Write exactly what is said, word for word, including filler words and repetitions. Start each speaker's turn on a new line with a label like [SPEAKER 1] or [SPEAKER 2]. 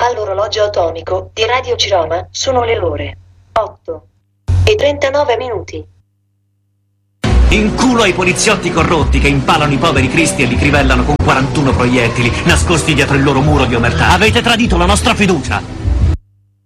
[SPEAKER 1] Dall'orologio atomico di Radio Ciroma sono le ore otto e trentanove minuti.
[SPEAKER 2] In culo ai poliziotti corrotti che impalano i poveri cristi e li crivellano con quarantuno proiettili nascosti dietro il loro muro di omertà. Avete tradito la nostra fiducia.